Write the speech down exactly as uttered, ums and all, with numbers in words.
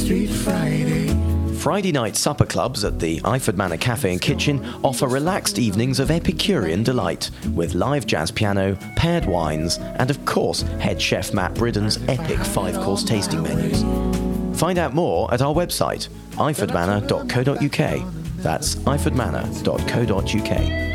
Street Friday. Friday night supper clubs at the Iford Manor Cafe and Kitchen offer relaxed evenings of Epicurean delight with live jazz piano, paired wines, and of course head chef Matt Bridden's epic five-course tasting menus. Find out more at our website, iford manor dot co dot uk. That's iford manor dot co dot uk.